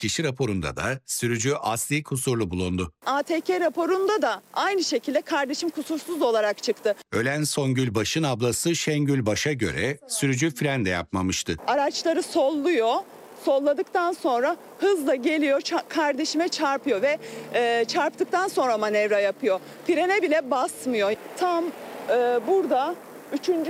Kişi raporunda da sürücü asli kusurlu bulundu. ATK raporunda da aynı şekilde kardeşim kusursuz olarak çıktı. Ölen Songül Baş'ın ablası Şengül Baş'a göre sürücü fren de yapmamıştı. Araçları solluyor. Solladıktan sonra hızla geliyor, kardeşime çarpıyor ve çarptıktan sonra manevra yapıyor. Frene bile basmıyor. Tam burada 3.